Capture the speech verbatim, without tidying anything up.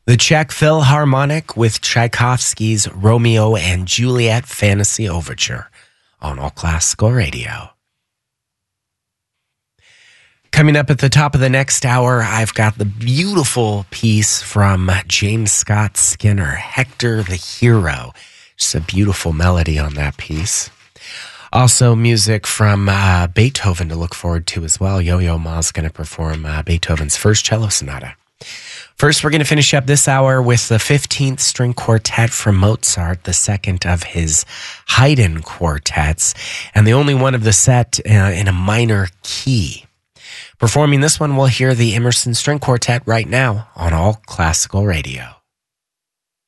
The Czech Philharmonic with Tchaikovsky's Romeo and Juliet Fantasy Overture on All Classical Radio. Coming up at the top of the next hour, I've got the beautiful piece from James Scott Skinner, Hector the Hero. Just a beautiful melody on that piece. Also, music from uh, Beethoven to look forward to as well. Yo-Yo Ma's going to perform uh, Beethoven's first cello sonata. First, we're going to finish up this hour with the fifteenth String Quartet from Mozart, the second of his Haydn quartets, and the only one of the set uh, in a minor key. Performing this one, we'll hear the Emerson String Quartet right now on All Classical Radio.